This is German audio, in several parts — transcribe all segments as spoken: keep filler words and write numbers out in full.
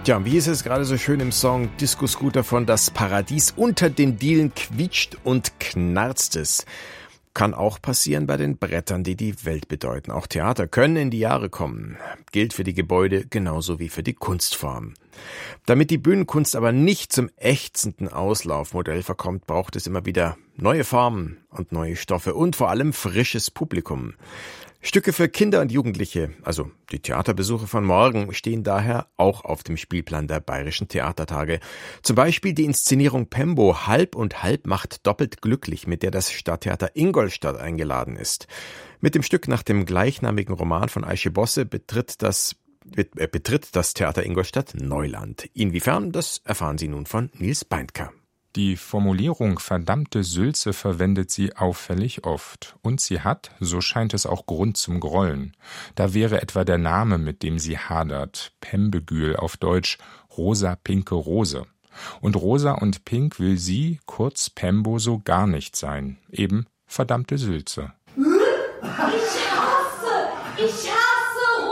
Tja, und wie ist es gerade so schön im Song Disco Scooter von Das Paradies? Unter den Dielen quietscht und knarzt es. Kann auch passieren bei den Brettern, die die Welt bedeuten. Auch Theater können in die Jahre kommen. Gilt für die Gebäude genauso wie für die Kunstform. Damit die Bühnenkunst aber nicht zum ächzenden Auslaufmodell verkommt, braucht es immer wieder neue Formen und neue Stoffe und vor allem frisches Publikum. Stücke für Kinder und Jugendliche, also die Theaterbesuche von morgen, stehen daher auch auf dem Spielplan der Bayerischen Theatertage. Zum Beispiel die Inszenierung Pembo Halb und Halb macht doppelt glücklich, mit der das Stadttheater Ingolstadt eingeladen ist. Mit dem Stück nach dem gleichnamigen Roman von Aische Bosse betritt das, betritt das Theater Ingolstadt Neuland. Inwiefern, das erfahren Sie nun von Nils Beindker. Die Formulierung verdammte Sülze verwendet sie auffällig oft. Und sie hat, so scheint es auch Grund zum Grollen. Da wäre etwa der Name, mit dem sie hadert, Pembegül auf Deutsch, rosa pinke Rose. Und rosa und pink will sie, kurz Pembo, so gar nicht sein. Eben verdammte Sülze. Ich hasse, ich hasse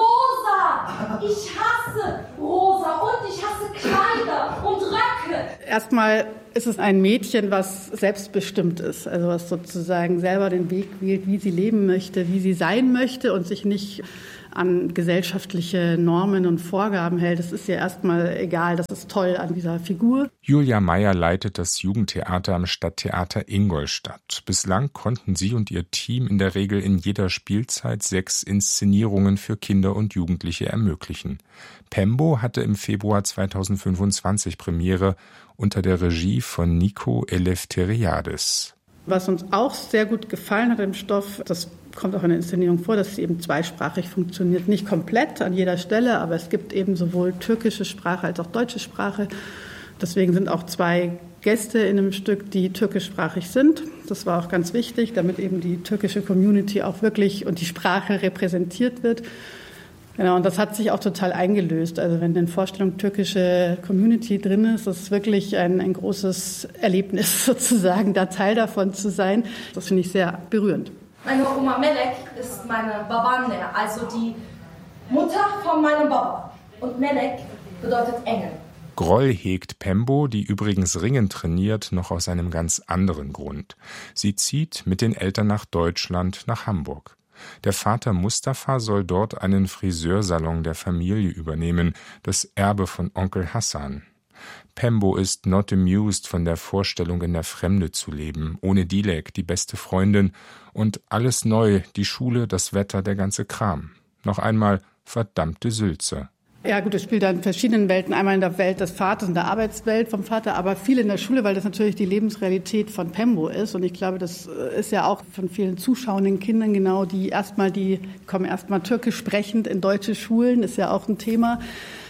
rosa. Ich hasse rosa und ich hasse Kleider und Röcke. Erstmal ist es ein Mädchen, was selbstbestimmt ist, also was sozusagen selber den Weg wählt, wie sie leben möchte, wie sie sein möchte und sich nicht an gesellschaftliche Normen und Vorgaben hält. Das ist ja erstmal egal, das ist toll an dieser Figur. Julia Meyer leitet das Jugendtheater am Stadttheater Ingolstadt. Bislang konnten sie und ihr Team in der Regel in jeder Spielzeit sechs Inszenierungen für Kinder und Jugendliche ermöglichen. Pembo hatte im Februar zweitausendfünfundzwanzig Premiere unter der Regie von Nico Eleftheriadis. Was uns auch sehr gut gefallen hat im Stoff, das kommt auch in der Inszenierung vor, dass sie eben zweisprachig funktioniert. Nicht komplett an jeder Stelle, aber es gibt eben sowohl türkische Sprache als auch deutsche Sprache. Deswegen sind auch zwei Gäste in einem Stück, die türkischsprachig sind. Das war auch ganz wichtig, damit eben die türkische Community auch wirklich und die Sprache repräsentiert wird. Genau, und das hat sich auch total eingelöst. Also wenn in der Vorstellung türkische Community drin ist, ist es wirklich ein, ein großes Erlebnis sozusagen, da Teil davon zu sein. Das finde ich sehr berührend. Meine Oma Melek ist meine Babaanne, also die Mutter von meinem Baba. Und Melek bedeutet Engel. Groll hegt Pembo, die übrigens Ringen trainiert, noch aus einem ganz anderen Grund. Sie zieht mit den Eltern nach Deutschland, nach Hamburg. Der Vater Mustafa soll dort einen Friseursalon der Familie übernehmen, das Erbe von Onkel Hassan. Pembo ist not amused von der Vorstellung, in der Fremde zu leben, ohne Dilek, die beste Freundin, und alles neu, die Schule, das Wetter, der ganze Kram. Noch einmal verdammte Sülze. Ja gut, es spielt da in verschiedenen Welten, einmal in der Welt des Vaters, in der Arbeitswelt vom Vater, aber viel in der Schule, weil das natürlich die Lebensrealität von Pembo ist. Und ich glaube, das ist ja auch von vielen zuschauenden Kindern genau, die erstmal, die kommen erstmal türkisch sprechend in deutsche Schulen, ist ja auch ein Thema.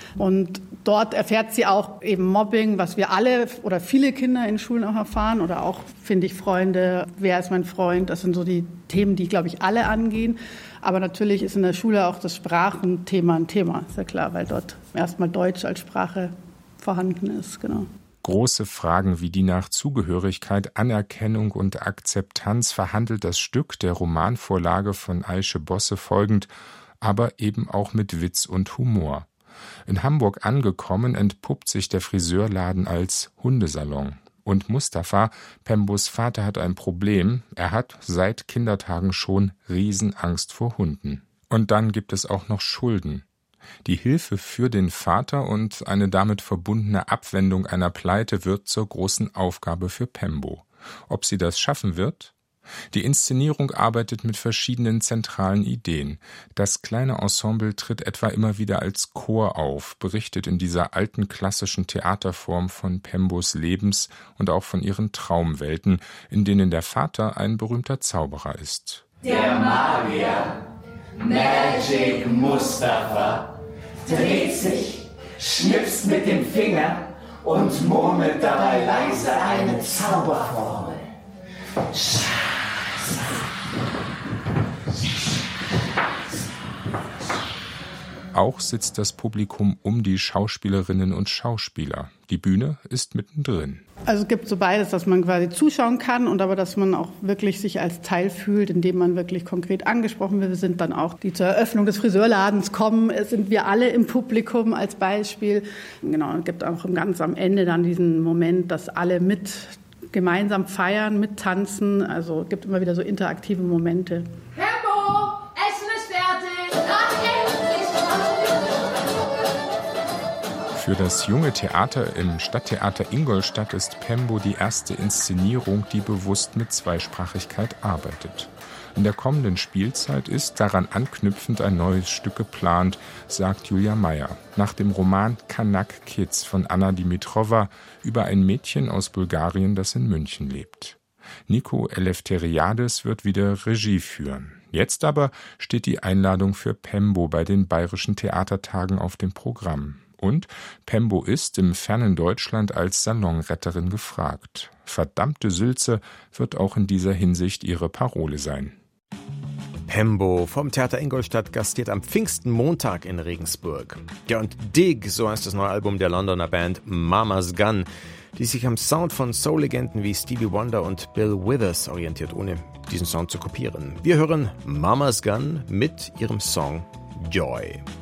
Und dort erfährt sie auch eben Mobbing, was wir alle oder viele Kinder in Schulen auch erfahren. Oder auch, finde ich, Freunde, wer ist mein Freund? Das sind so die Themen, die, glaube ich, alle angehen. Aber natürlich ist in der Schule auch das Sprachenthema ein Thema, ist ja klar, weil dort erstmal Deutsch als Sprache vorhanden ist, genau. Große Fragen wie die nach Zugehörigkeit, Anerkennung und Akzeptanz verhandelt das Stück der Romanvorlage von Aische Bosse folgend, aber eben auch mit Witz und Humor. In Hamburg angekommen, entpuppt sich der Friseurladen als Hundesalon. Und Mustafa, Pembos Vater, hat ein Problem. Er hat seit Kindertagen schon Riesenangst vor Hunden. Und dann gibt es auch noch Schulden. Die Hilfe für den Vater und eine damit verbundene Abwendung einer Pleite wird zur großen Aufgabe für Pembo. Ob sie das schaffen wird? Die Inszenierung arbeitet mit verschiedenen zentralen Ideen. Das kleine Ensemble tritt etwa immer wieder als Chor auf, berichtet in dieser alten klassischen Theaterform von Pembos Lebens und auch von ihren Traumwelten, in denen der Vater ein berühmter Zauberer ist. Der Magier, Magic Mustafa, dreht sich, schnipst mit dem Finger und murmelt dabei leise eine Zauberformel. Auch sitzt das Publikum um die Schauspielerinnen und Schauspieler. Die Bühne ist mittendrin. Also es gibt so beides, dass man quasi zuschauen kann und aber, dass man auch wirklich sich als Teil fühlt, indem man wirklich konkret angesprochen wird. Wir sind dann auch, die zur Eröffnung des Friseurladens kommen, sind wir alle im Publikum als Beispiel. Genau, es gibt auch ganz am Ende dann diesen Moment, dass alle mit gemeinsam feiern, mittanzen. Also es gibt immer wieder so interaktive Momente. Pembo, Essen ist fertig. Ach, endlich. Für das junge Theater im Stadttheater Ingolstadt ist Pembo die erste Inszenierung, die bewusst mit Zweisprachigkeit arbeitet. In der kommenden Spielzeit ist daran anknüpfend ein neues Stück geplant, sagt Julia Meyer, nach dem Roman Kanak Kids von Anna Dimitrova über ein Mädchen aus Bulgarien, das in München lebt. Nico Eleftheriades wird wieder Regie führen. Jetzt aber steht die Einladung für Pembo bei den Bayerischen Theatertagen auf dem Programm. Und Pembo ist im fernen Deutschland als Salonretterin gefragt. Verdammte Sülze wird auch in dieser Hinsicht ihre Parole sein. Pembo vom Theater Ingolstadt gastiert am Pfingstenmontag in Regensburg. Ja, und Dig, so heißt das neue Album der Londoner Band Mama's Gun, die sich am Sound von Soul-Legenden wie Stevie Wonder und Bill Withers orientiert, ohne diesen Sound zu kopieren. Wir hören Mama's Gun mit ihrem Song Joy.